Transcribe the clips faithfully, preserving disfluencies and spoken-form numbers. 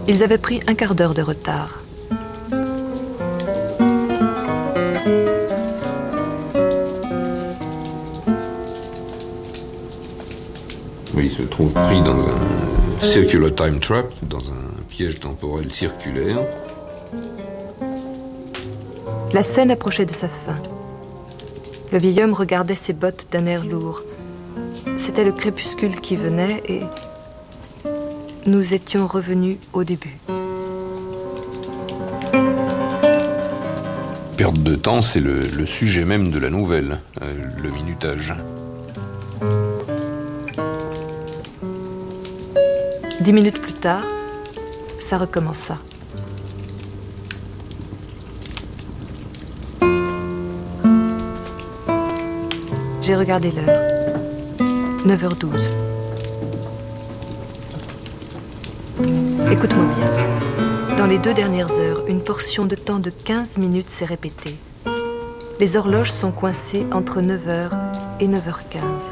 Ils avaient pris un quart d'heure de retard. Oui, il se trouve pris dans un circular time trap, dans un piège temporel circulaire. La scène approchait de sa fin. Le vieil homme regardait ses bottes d'un air lourd. C'était le crépuscule qui venait et nous étions revenus au début. Perte de temps, c'est le, le sujet même de la nouvelle, euh, le minutage. Dix minutes plus tard, ça recommença. J'ai regardé l'heure. neuf heures douze. Écoute-moi bien. Dans les deux dernières heures, une portion de temps de quinze minutes s'est répétée. Les horloges sont coincées entre neuf heures et neuf heures quinze.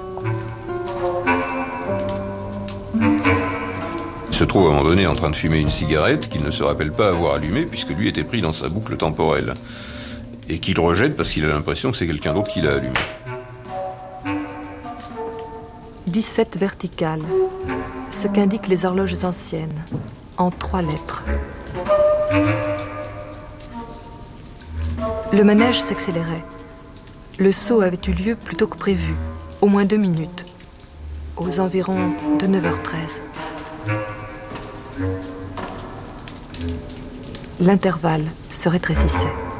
Il se trouve à un moment donné en train de fumer une cigarette qu'il ne se rappelle pas avoir allumée puisque lui était pris dans sa boucle temporelle et qu'il rejette parce qu'il a l'impression que c'est quelqu'un d'autre qui l'a allumé. dix-sept verticales, ce qu'indiquent les horloges anciennes, en trois lettres. Le manège s'accélérait. Le saut avait eu lieu plus tôt que prévu, au moins deux minutes, aux environs de neuf heures treize. L'intervalle se rétrécissait.